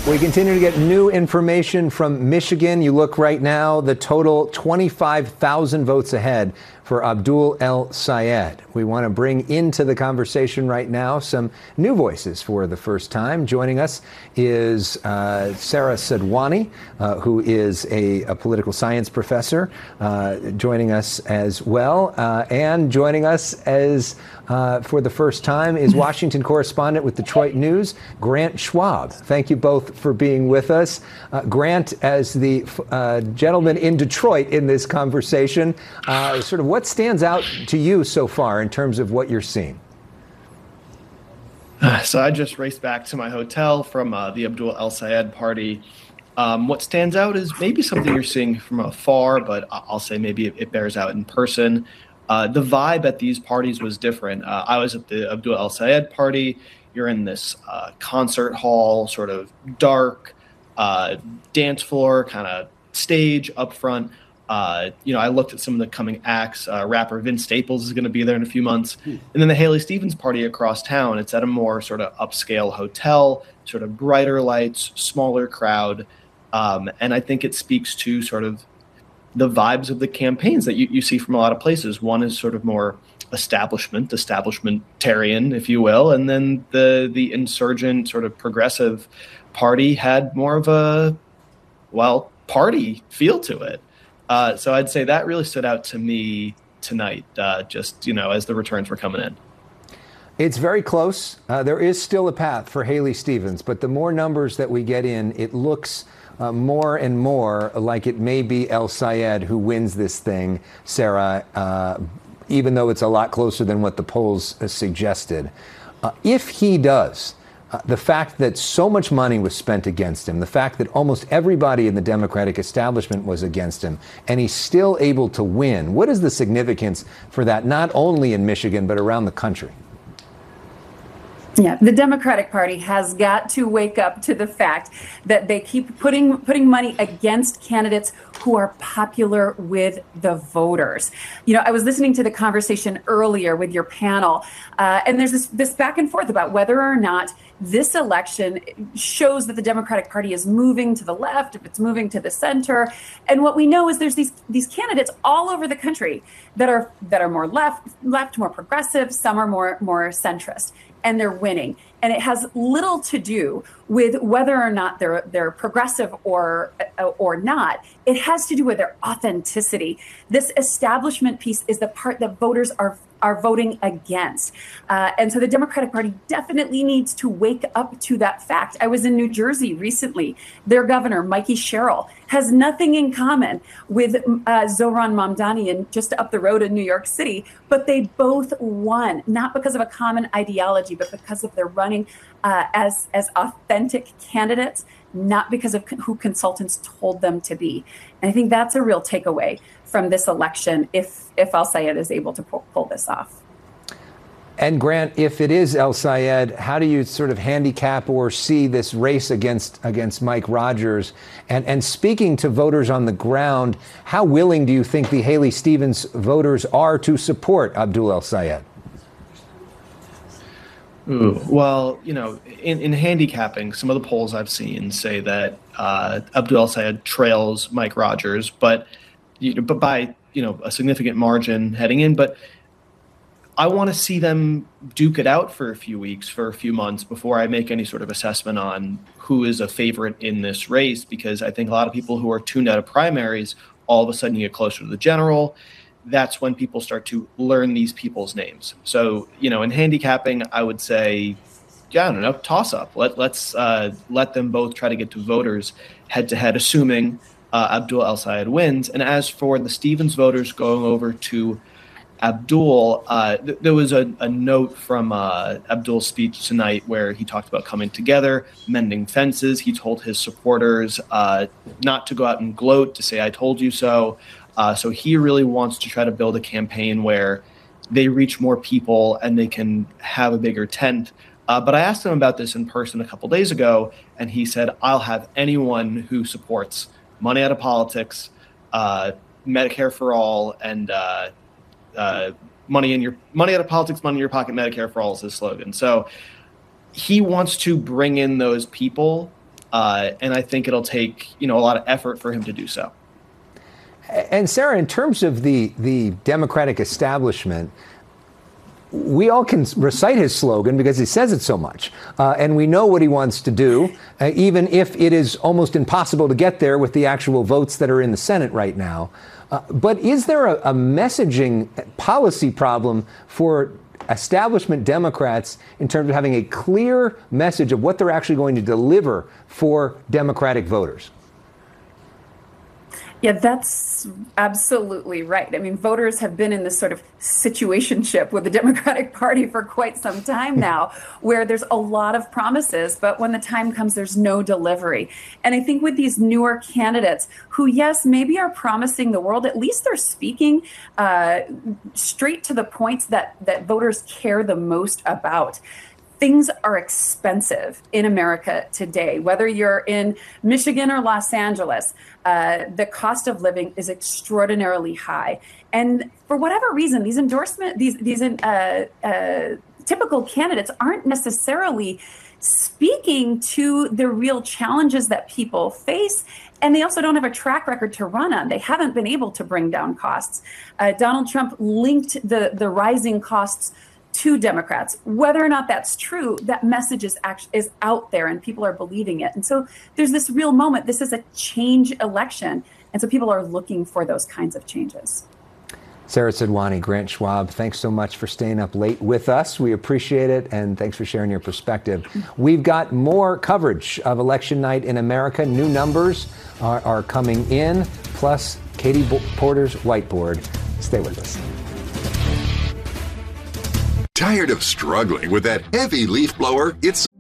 We continue to get new information from Michigan. You look right now, the total 25,000 votes ahead for Abdul El-Sayed. We want to bring into the conversation right now some new voices for the first time. Joining us is Sarah Sadwani, who is a political science professor, joining us as well. And joining us as for the first time is Washington correspondent with Detroit News, Grant Schwab. Thank you both for being with us. Grant, as the gentleman in Detroit in this conversation, sort of what stands out to you so far in terms of what you're seeing? So I just raced back to my hotel from the Abdul El-Sayed party. What stands out is maybe something you're seeing from afar, but I'll say maybe it bears out in person. The vibe at these parties was different. I was at the Abdul El-Sayed party. You're in this concert hall, sort of dark, dance floor, kind of stage up front. I looked at some of the coming acts. Rapper Vince Staples is going to be there in a few months. And then the Haley Stevens party across town. It's at a more sort of upscale hotel, sort of brighter lights, smaller crowd. And I think it speaks to sort of the vibes of the campaigns that you see from a lot of places. One is sort of more establishmentarian, if you will. And then the insurgent sort of progressive party had more of a, party feel to it. So I'd say that really stood out to me tonight, as the returns were coming in. It's very close. There is still a path for Haley Stevens, but the more numbers that we get in, it looks more and more like it may be El-Sayed who wins this thing, Sarah, even though it's a lot closer than what the polls suggested. If he does, the fact that so much money was spent against him, the fact that almost everybody in the Democratic establishment was against him, and he's still able to win, what is the significance for that, not only in Michigan, but around the country? Yeah, the Democratic Party has got to wake up to the fact that they keep putting money against candidates who are popular with the voters. I was listening to the conversation earlier with your panel, and there's this back and forth about whether or not this election shows that the Democratic Party is moving to the left, if it's moving to the center. And what we know is there's these candidates all over the country that are more left, more progressive, some are more centrist. And they're winning. And it has little to do with whether or not they're progressive or not. It has to do with their authenticity. This establishment piece is the part that voters are voting against. And so the Democratic Party definitely needs to wake up to that fact. I was in New Jersey recently. Their governor, Mikey Sherrill, has nothing in common with Zohran Mamdani and just up the road in New York City, but they both won, not because of a common ideology, but because of their running as authentic candidates, not because of who consultants told them to be. And I think that's a real takeaway from this election if El-Sayed is able to pull this off. And Grant, if it is El-Sayed, how do you sort of handicap or see this race against Mike Rogers? And speaking to voters on the ground, how willing do you think the Haley Stevens voters are to support Abdul El-Sayed? Well, in handicapping, some of the polls I've seen say that Abdul El-Sayed trails Mike Rogers, but by a significant margin heading in. But I want to see them duke it out for a few weeks, for a few months before I make any sort of assessment on who is a favorite in this race, because I think a lot of people who are tuned out of primaries, all of a sudden you get closer to the general. That's when people start to learn these people's names. So, in handicapping, I would say, toss up. Let's let them both try to get to voters head to head, assuming Abdul El-Sayed wins. And as for the Stevens voters going over to Abdul, there was a note from Abdul's speech tonight where he talked about coming together, mending fences. He told his supporters not to go out and gloat, to say, I told you so. So he really wants to try to build a campaign where they reach more people and they can have a bigger tent. But I asked him about this in person a couple days ago, and he said, I'll have anyone who supports money out of politics, Medicare for all, and money out of politics, money in your pocket, Medicare for all is his slogan. So he wants to bring in those people And I think it'll take, a lot of effort for him to do so. And Sarah, in terms of the Democratic establishment, we all can recite his slogan because he says it so much. And we know what he wants to do, even if it is almost impossible to get there with the actual votes that are in the Senate right now. But is there a messaging policy problem for establishment Democrats in terms of having a clear message of what they're actually going to deliver for Democratic voters? Yeah, that's absolutely right. I mean, voters have been in this sort of situationship with the Democratic Party for quite some time now, where there's a lot of promises, but when the time comes, there's no delivery. And I think with these newer candidates who, yes, maybe are promising the world, at least they're speaking straight to the points that voters care the most about. Things are expensive in America today, whether you're in Michigan or Los Angeles. The cost of living is extraordinarily high. And for whatever reason, these typical candidates aren't necessarily speaking to the real challenges that people face. And they also don't have a track record to run on. They haven't been able to bring down costs. Donald Trump linked the rising costs to Democrats. Whether or not that's true, that message is out there and people are believing it. And so there's this real moment. This is a change election. And so people are looking for those kinds of changes. Sarah Sidwani, Grant Schwab, thanks so much for staying up late with us. We appreciate it, and thanks for sharing your perspective. We've got more coverage of election night in America. New numbers are coming in, plus Katie Porter's whiteboard. Stay with us. Tired of struggling with that heavy leaf blower? It's